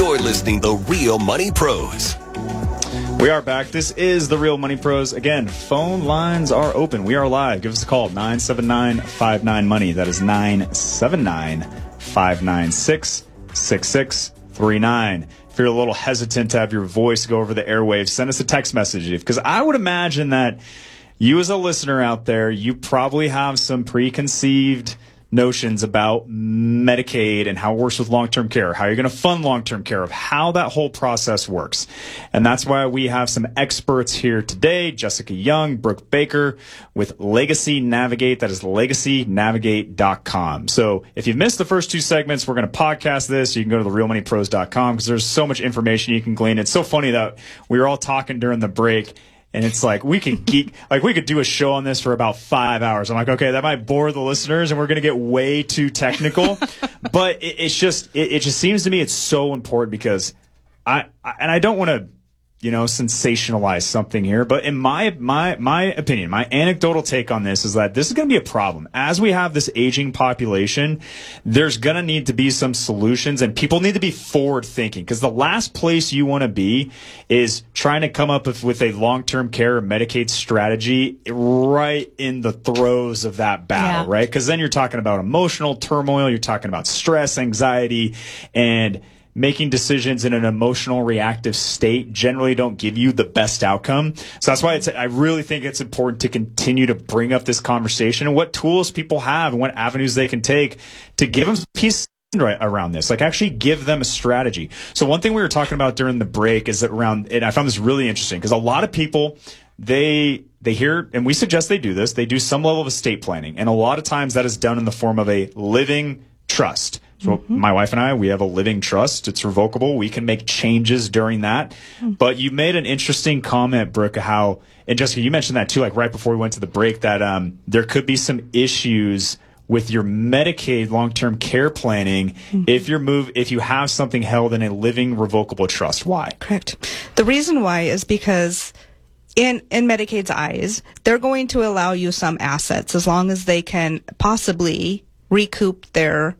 You're listening to The Real Money Pros. We are back. This is The Real Money Pros. Again, phone lines are open. We are live. Give us a call, 979-59-MONEY. That is 979-596-6639. If you're a little hesitant to have your voice go over the airwaves, send us a text message. Because I would imagine that you as a listener out there, you probably have some preconceived notions about Medicaid and how it works with long-term care, how you're going to fund long-term care, of how that whole process works. And that's why we have some experts here today, Jessica Young, Brooke Baker with Legacy Navigate. That is legacynavigate.com. So if you've missed the first two segments, we're going to podcast this. You can go to therealmoneypros.com because there's so much information you can glean. It's so funny that we were all talking during the break, and it's like we could geek, like we could do a show on this for about 5 hours. I'm like, okay, that might bore the listeners, and we're going to get way too technical. But it just seems to me it's so important because I don't want to, sensationalize something here, but in my opinion, my anecdotal take on this is that this is going to be a problem. As we have this aging population, there's going to need to be some solutions, and people need to be forward thinking, because the last place you want to be is trying to come up with a long-term care or Medicaid strategy right in the throes of that battle, right? Because then you're talking about emotional turmoil, you're talking about stress, anxiety, and making decisions in an emotional reactive state generally don't give you the best outcome. So that's why I really think it's important to continue to bring up this conversation and what tools people have and what avenues they can take to give them peace around this, like actually give them a strategy. So one thing we were talking about during the break is that and I found this really interesting because a lot of people, they hear, and we suggest they do this, they do some level of estate planning. And a lot of times that is done in the form of a living trust. So my wife and I, we have a living trust. It's revocable. We can make changes during that. But you made an interesting comment, Brooke, and Jessica, you mentioned that too, like right before we went to the break, that there could be some issues with your Medicaid long-term care planning if you have something held in a living revocable trust. Why? Correct. The reason why is because in Medicaid's eyes, they're going to allow you some assets as long as they can possibly recoup their,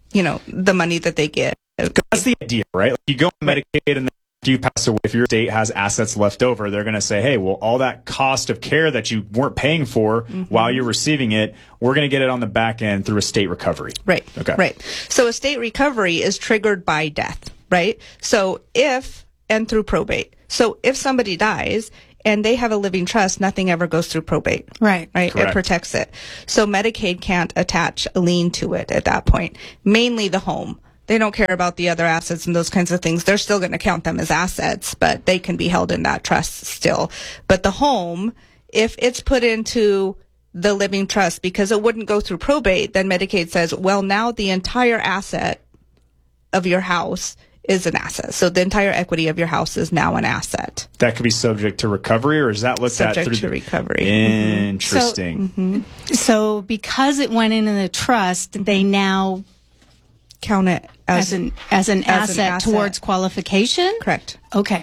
the money that they get. That's the idea, right? Like you go on Medicaid and then after you pass away, if your state has assets left over, they're going to say, hey, well, all that cost of care that you weren't paying for while you're receiving it, we're going to get it on the back end through estate recovery. Right. Okay. Right. So estate recovery is triggered by death, right? So and through probate. So if somebody dies and they have a living trust, nothing ever goes through probate. Right. Right. Correct. It protects it. So Medicaid can't attach a lien to it at that point. Mainly the home. They don't care about the other assets and those kinds of things. They're still going to count them as assets, but they can be held in that trust still. But the home, if it's put into the living trust because it wouldn't go through probate, then Medicaid says, well, now the entire asset of your house is an asset. So the entire equity of your house is now an asset. That could be subject to recovery, or is that looked at through Subject to recovery. Interesting. So because it went in the trust, they now Count it as an asset towards qualification? Correct. Okay.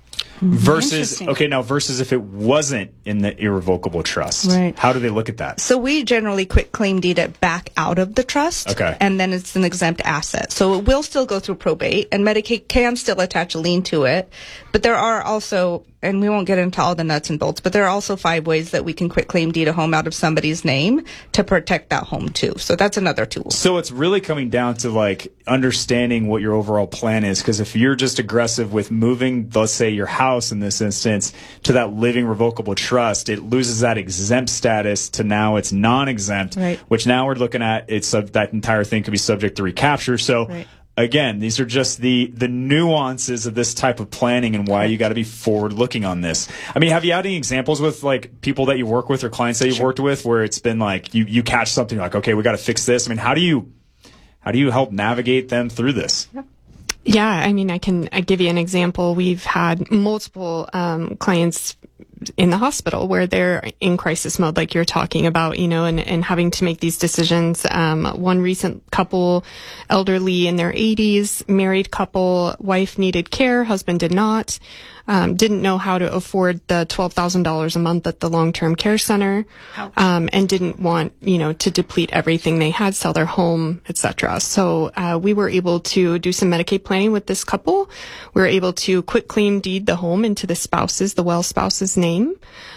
Versus if it wasn't in the irrevocable trust. Right. How do they look at that? So we generally quit claim deed it back out of the trust. Okay. And then it's an exempt asset. So it will still go through probate, and Medicaid can still attach a lien to it. But there are also, and we won't get into all the nuts and bolts, but there are also 5 ways that we can quit claim deed a home out of somebody's name to protect that home too. So that's another tool. So it's really coming down to like understanding what your overall plan is. Because if you're just aggressive with moving, let's say your house in this instance, to that living revocable trust, it loses that exempt status to now it's non-exempt, right. Which now we're looking at that entire thing could be subject to recapture. So right. Again, these are just the nuances of this type of planning and why you got to be forward looking on this. I mean, have you had any examples with like people that you work with or clients that you've worked with where it's been like you catch something like, okay, we got to fix this? I mean, how do you help navigate them through this? Yeah, I mean, I give you an example. We've had multiple clients in the hospital where they're in crisis mode, like you're talking about, and having to make these decisions. One recent couple, elderly in their 80s, married couple, wife needed care, husband did not. Didn't know how to afford the $12,000 a month at the long-term care center, and didn't want, to deplete everything they had, sell their home, etc. So we were able to do some Medicaid planning with this couple. We were able to quit claim deed the home into the well spouse's name,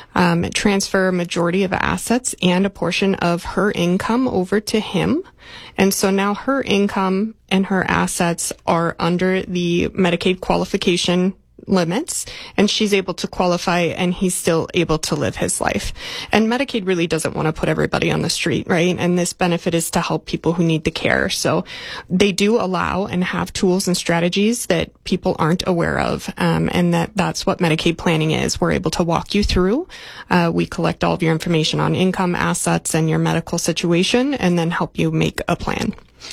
transfer a majority of assets and a portion of her income over to him. And so now her income and her assets are under the Medicaid qualification limits, and she's able to qualify, and he's still able to live his life. And Medicaid really doesn't want to put everybody on the street, right? And this benefit is to help people who need the care. So they do allow and have tools and strategies that people aren't aware of, and that's what Medicaid planning is. We're able to walk you through. We collect all of your information on income, assets, and your medical situation, and then help you make a plan.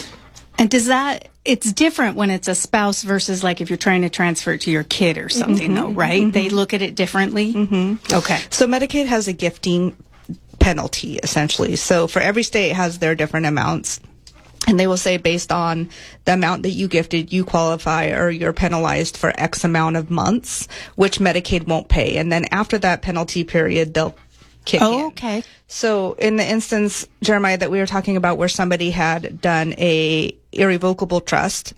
And it's different when it's a spouse versus like if you're trying to transfer it to your kid or something, though, right? Mm-hmm. They look at it differently. Mm-hmm. Okay. So Medicaid has a gifting penalty, essentially. So for every state has their different amounts. And they will say based on the amount that you gifted, you qualify or you're penalized for X amount of months, which Medicaid won't pay. And then after that penalty period, they'll kick in. Okay. So in the instance, Jeremiah, that we were talking about where somebody had done a irrevocable trust,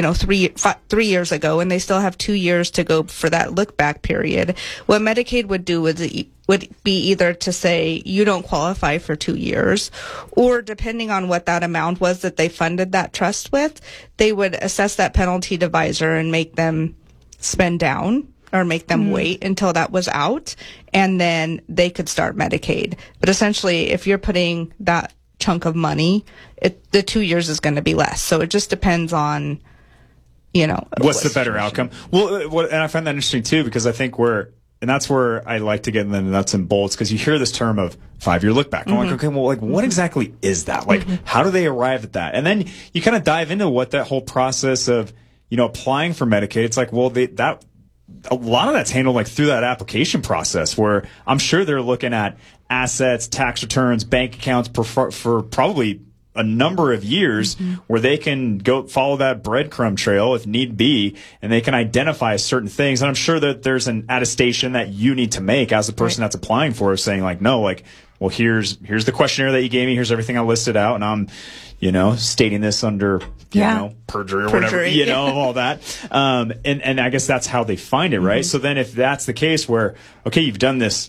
3 years ago, and they still have 2 years to go for that look back period, what Medicaid would do would be either to say you don't qualify for 2 years, or depending on what that amount was that they funded that trust with, they would assess that penalty divisor and make them spend down or make them wait until that was out, and then they could start Medicaid. But essentially, if you're putting that chunk of money, the 2 years is going to be less. So it just depends on, what's the better outcome. Well, and I find that interesting too, because I think and that's where I like to get in the nuts and bolts, because you hear this term of 5-year look back. I'm like, okay, well, like, what exactly is that? Like, how do they arrive at that? And then you kind of dive into what that whole process of, applying for Medicaid. It's like, well, a lot of that's handled like through that application process, where I'm sure they're looking at assets, tax returns, bank accounts for probably a number of years, where they can go follow that breadcrumb trail if need be, and they can identify certain things. And I'm sure that there's an attestation that you need to make as the person that's applying for it, saying like, no, like, well, here's the questionnaire that you gave me. Here's everything I listed out, and I'm, stating this under, perjury or whatever, all that. And I guess that's how they find it, right? So then if that's the case where, okay, you've done this,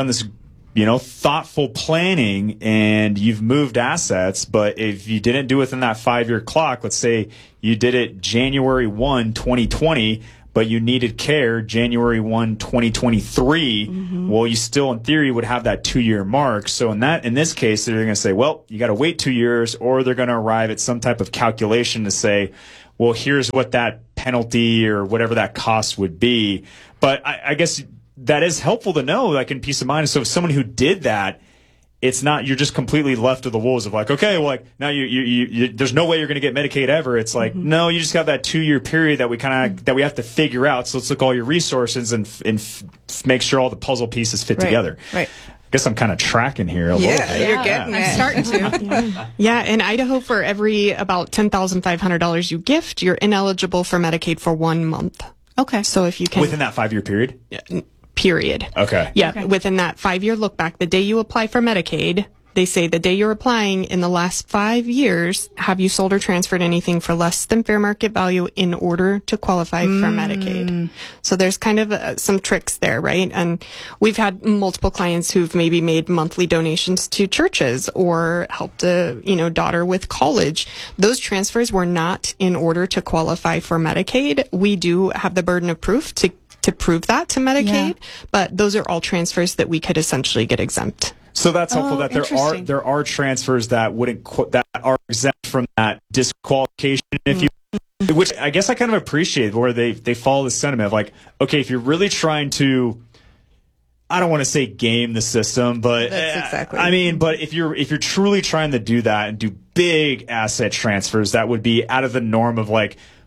thoughtful planning and you've moved assets, but if you didn't do it within that 5-year clock, let's say you did it January 1, 2020, but you needed care January 1, 2023, well, you still in theory would have that 2-year mark. So in this case, they're going to say, well, you got to wait 2 years, or they're going to arrive at some type of calculation to say, well, here's what that penalty or whatever that cost would be. But I guess that is helpful to know, like, in peace of mind. So if someone who did that, it's not, you're just completely left to the wolves of like, okay, well, like, now you there's no way you're going to get Medicaid ever. It's like, no, you just got that 2-year period that we have to figure out. So let's look at all your resources and make sure all the puzzle pieces fit together. Right. I guess I'm kind of tracking here a little bit. You're getting it. I'm starting to. Yeah, in Idaho, for every about $10,500 you gift, you're ineligible for Medicaid for 1 month. Okay. So if you can, within that 5-year period? Period. Okay. Yeah, okay. Within that 5-year look back, the day you apply for Medicaid, they say the day you're applying in the last 5 years, have you sold or transferred anything for less than fair market value in order to qualify for Medicaid? So there's kind of some tricks there, right? And we've had multiple clients who've maybe made monthly donations to churches or helped a, daughter with college. Those transfers were not in order to qualify for Medicaid. We do have the burden of proof to prove that to Medicaid, but those are all transfers that we could essentially get exempt. So that's helpful that there are transfers that that are exempt from that disqualification, which I guess I kind of appreciate, where they follow the sentiment of like, okay, if you're really trying to, I don't want to say game the system, but that's exactly. But if you're truly trying to do that and do big asset transfers, that would be out of the norm of like,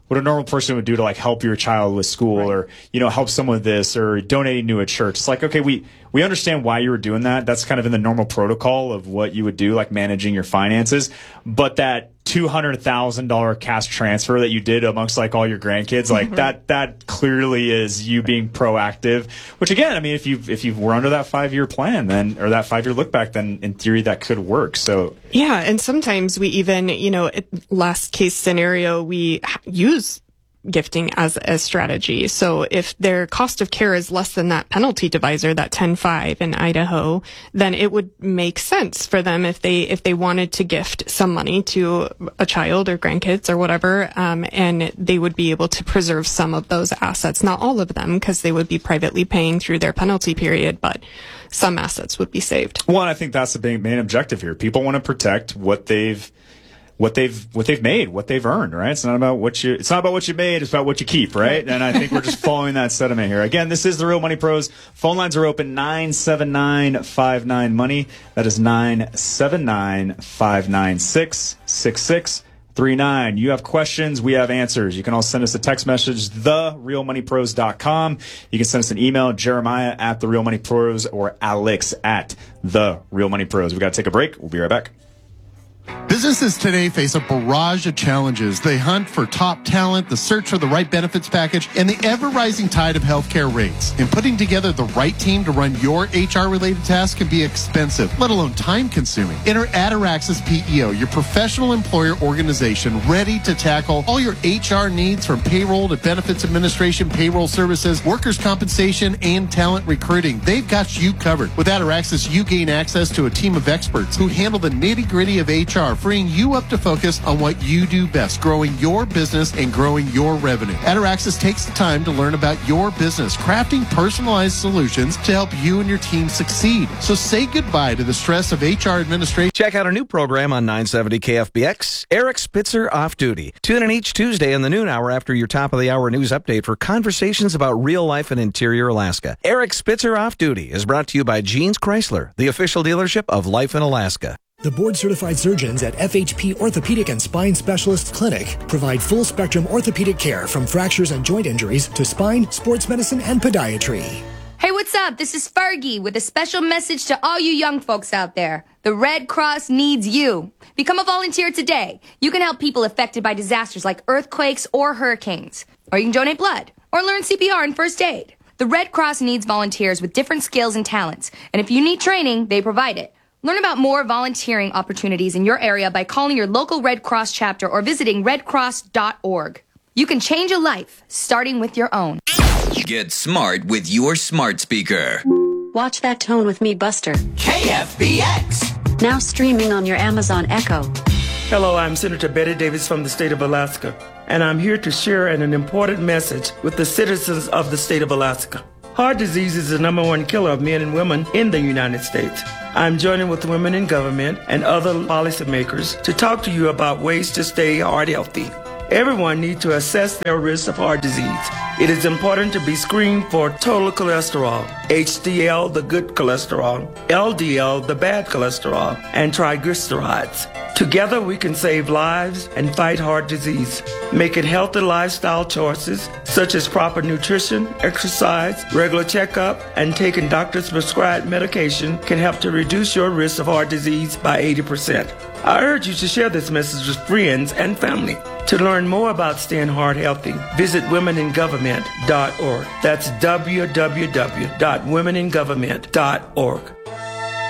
what a normal person would do to like help your child with school or, you know, help someone with this or donating to a church. It's like, okay, we understand why you were doing that. That's kind of in the normal protocol of what you would do, like managing your finances. But that $200,000 cash transfer that you did amongst like all your grandkids, like that clearly is you being proactive, which again, I mean, if you were under that 5-year plan then, or that 5-year look back, then in theory that could work. So yeah. And sometimes we even, you know, last case scenario, we use gifting as a strategy. So if their cost of care is less than that penalty divisor, that 10.5 in Idaho, then it would make sense for them if they wanted to gift some money to a child or grandkids or whatever, and they would be able to preserve some of those assets, not all of them, because they would be privately paying through their penalty period, but some assets would be saved. Well, I think that's the main objective here. People want to protect what they've made, what they've earned, right? It's not about what you made, it's about what you keep, right? And I think we're just following that sentiment here. Again, this is the Real Money Pros. Phone lines are open 979-59-MONEY. That is 979-596-6639. You have questions, we have answers. You can also send us a text message, therealmoneypros.com. You can send us an email, Jeremiah at therealmoneypros or Alex at therealmoneypros. We got to take a break. We'll be right back. Businesses today face a barrage of challenges. They hunt for top talent, the search for the right benefits package, and the ever-rising tide of healthcare rates. And putting together the right team to run your HR-related tasks can be expensive, let alone time-consuming. Enter Ataraxis PEO, your professional employer organization ready to tackle all your HR needs from payroll to benefits administration, payroll services, workers' compensation, and talent recruiting. They've got you covered. With Ataraxis, you gain access to a team of experts who handle the nitty-gritty of HR, freeing you up to focus on what you do best, growing your business and growing your revenue. Ataraxis takes the time to learn about your business, crafting personalized solutions to help you and your team succeed. So say goodbye to the stress of HR administration. Check out our new program on 970 KFBX, Eric Spitzer Off Duty. Tune in each Tuesday in the noon hour after your top of the hour news update for conversations about real life in interior Alaska. Eric Spitzer Off Duty is brought to you by Jeans Chrysler, the official dealership of Life in Alaska. The board-certified surgeons at FHP Orthopedic and Spine Specialist Clinic provide full-spectrum orthopedic care from fractures and joint injuries to spine, sports medicine, and podiatry. Hey, what's up? This is Fergie with a special message to all you young folks out there. The Red Cross needs you. Become a volunteer today. You can help people affected by disasters like earthquakes or hurricanes. Or you can donate blood or learn CPR and first aid. The Red Cross needs volunteers with different skills and talents. And if you need training, they provide it. Learn about more volunteering opportunities in your area by calling your local Red Cross chapter or visiting redcross.org. You can change a life, starting with your own. Get smart with your smart speaker. Watch That Tone with me, Buster. KFBX. Now streaming on your Amazon Echo. Hello, I'm Senator Betty Davis from the state of Alaska, and I'm here to share an important message with the citizens of the state of Alaska. Heart disease is the #1 killer of men and women in the United States. I'm joining with women in government and other policymakers to talk to you about ways to stay heart healthy. Everyone needs to assess their risk of heart disease. It is important to be screened for total cholesterol, HDL, the good cholesterol, LDL, the bad cholesterol, and triglycerides. Together we can save lives and fight heart disease. Making healthy lifestyle choices such as proper nutrition, exercise, regular checkup, and taking doctor's prescribed medication can help to reduce your risk of heart disease by 80%. I urge you to share this message with friends and family. To learn more about staying heart healthy, visit womeningovernment.org. That's www.womeningovernment.org.